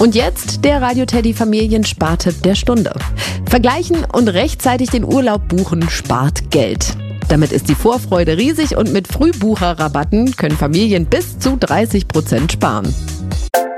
Und jetzt der Radio Teddy Familienspartipp der Stunde. Vergleichen und rechtzeitig den Urlaub buchen spart Geld. Damit ist die Vorfreude riesig und mit Frühbucherrabatten können Familien bis zu 30% sparen.